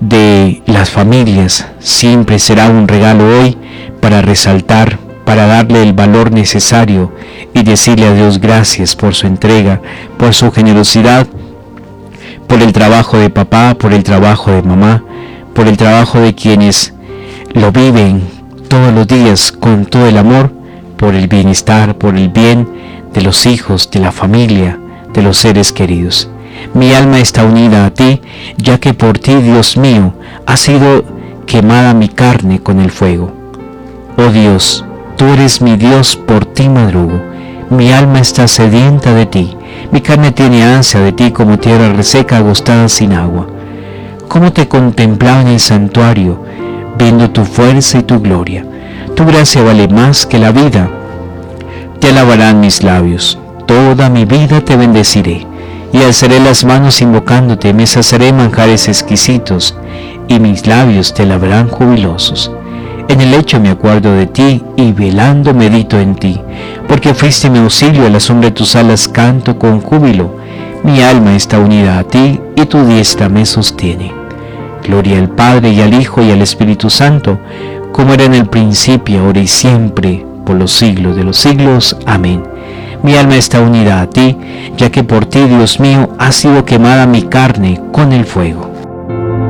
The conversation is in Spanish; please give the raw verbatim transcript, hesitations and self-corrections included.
de las familias. Siempre será un regalo hoy para resaltar, para darle el valor necesario y decirle a Dios gracias por su entrega, por su generosidad, por el trabajo de papá, por el trabajo de mamá, por el trabajo de quienes lo viven todos los días con todo el amor, por el bienestar, por el bien de los hijos, de la familia, de los seres queridos. Mi alma está unida a ti, ya que por ti, Dios mío, ha sido quemada mi carne con el fuego. Oh Dios, tú eres mi Dios, por ti madrugo. Mi alma está sedienta de ti, mi carne tiene ansia de ti como tierra reseca agostada sin agua. Cómo te contemplaba en el santuario, viendo tu fuerza y tu gloria. Tu gracia vale más que la vida. Te alabarán mis labios, toda mi vida te bendeciré, y alzaré las manos invocándote, me saciaré manjares exquisitos, y mis labios te alabarán jubilosos. En el lecho me acuerdo de ti, y velando medito en ti, porque fuiste mi auxilio, a la sombra de tus alas canto con júbilo. Mi alma está unida a ti, y tu diestra me sostiene. Gloria al Padre, y al Hijo, y al Espíritu Santo, como era en el principio, ahora y siempre, por los siglos de los siglos. Amén. Mi alma está unida a ti, ya que por ti, Dios mío, ha sido quemada mi carne con el fuego.